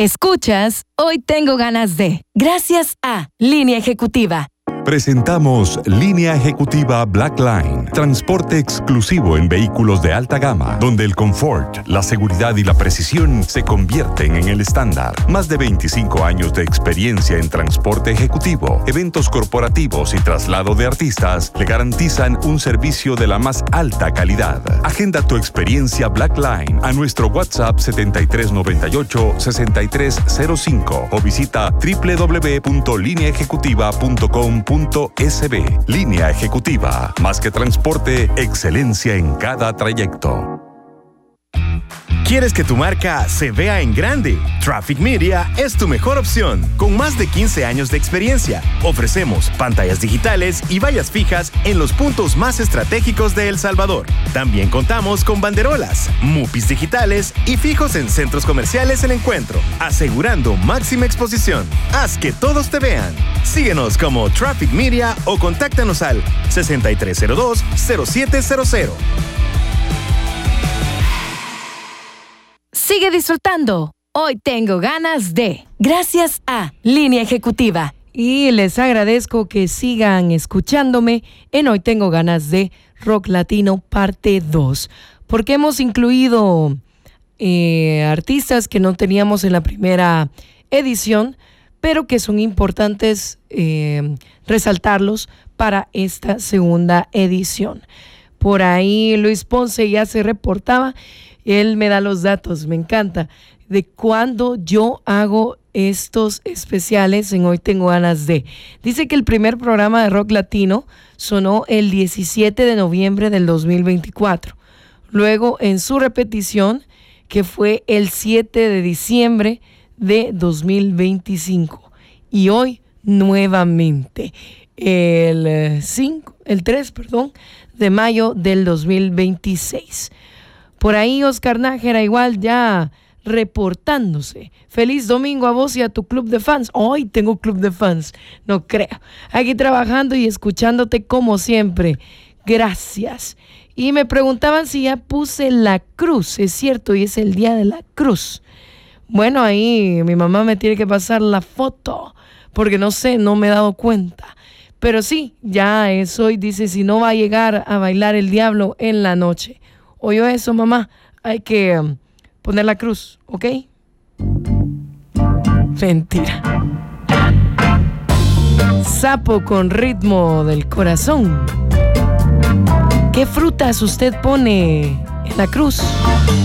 Escuchas Hoy Tengo Ganas de, gracias a Línea Ejecutiva. Presentamos Línea Ejecutiva Black Line, transporte exclusivo en vehículos de alta gama, donde el confort, la seguridad y la precisión se convierten en el estándar. Más de 25 años de experiencia en transporte ejecutivo, eventos corporativos y traslado de artistas le garantizan un servicio de la más alta calidad. Agenda tu experiencia Black Line a nuestro WhatsApp 7398-6305 o visita www.lineaejecutiva.com.sb. Línea Ejecutiva. Más que transporte, excelencia en cada trayecto. ¿Quieres que tu marca se vea en grande? Traffic Media es tu mejor opción. Con más de 15 años de experiencia, ofrecemos pantallas digitales y vallas fijas en los puntos más estratégicos de El Salvador. También contamos con banderolas, mupis digitales y fijos en centros comerciales El Encuentro, asegurando máxima exposición. Haz que todos te vean. Síguenos como Traffic Media o contáctanos al 6302-0700. Sigue disfrutando. Hoy Tengo Ganas de, gracias a Línea Ejecutiva. Y les agradezco que sigan escuchándome en Hoy Tengo Ganas de Rock Latino parte 2, porque hemos incluido artistas que no teníamos en la primera edición, pero que son importantes resaltarlos para esta segunda edición. Por ahí Luis Ponce ya se reportaba. Él me da los datos, me encanta, de cuando yo hago estos especiales en Hoy Tengo Ganas de. Dice que el primer programa de rock latino sonó el 17 de noviembre del 2024. Luego en su repetición, que fue el 7 de diciembre de 2025. Y hoy nuevamente, el 3 de mayo del 2026. Por ahí Oscar Nájera igual ya reportándose. Feliz domingo a vos y a tu club de fans. Hoy tengo club de fans, no creo. Aquí trabajando y escuchándote como siempre. Gracias. Y me preguntaban si ya puse la cruz. Es cierto, y es el día de la cruz. Bueno, ahí mi mamá me tiene que pasar la foto, porque no sé, no me he dado cuenta. Pero sí, ya es hoy. Dice, si no va a llegar a bailar el diablo en la noche. ¿Oyó eso, mamá? Hay que poner la cruz, ¿ok? Mentira. Sapo con ritmo del corazón. ¿Qué frutas usted pone en la cruz?